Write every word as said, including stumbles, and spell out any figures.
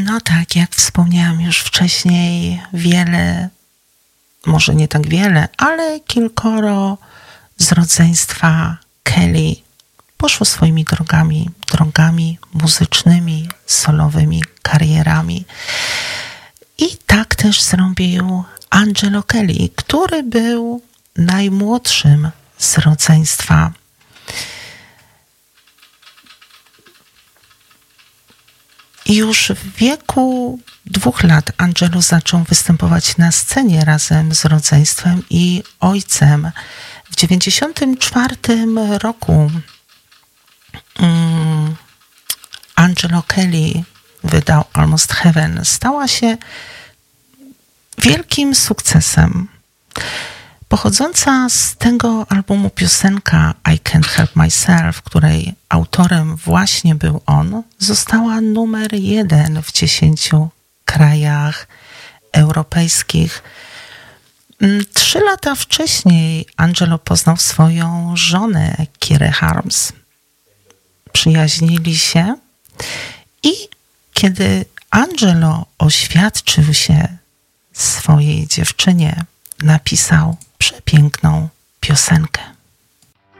No tak, jak wspomniałam już wcześniej, wiele, może nie tak wiele, ale kilkoro z rodzeństwa Kelly poszło swoimi drogami, drogami muzycznymi, solowymi karierami. I tak też zrobił Angelo Kelly, który był najmłodszym z rodzeństwa. I już w wieku dwóch lat Angelo zaczął występować na scenie razem z rodzeństwem i ojcem. W dziewięćdziesiątym czwartym roku um, Angelo Kelly wydał Almost Heaven. Stała się wielkim sukcesem. Pochodząca z tego albumu piosenka I Can't Help Myself, której autorem właśnie był on, została numer jeden w dziesięciu krajach europejskich. Trzy lata wcześniej Angelo poznał swoją żonę, Kierę Harms. Przyjaźnili się i kiedy Angelo oświadczył się swojej dziewczynie, napisał przepiękną piosenkę.